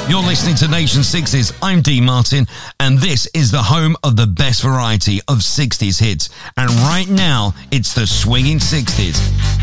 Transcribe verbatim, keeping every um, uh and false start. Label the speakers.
Speaker 1: You're listening to Nation sixties. I'm Dean Martin, and this is the home of the best variety of sixties hits. And right now, it's the Swinging sixties.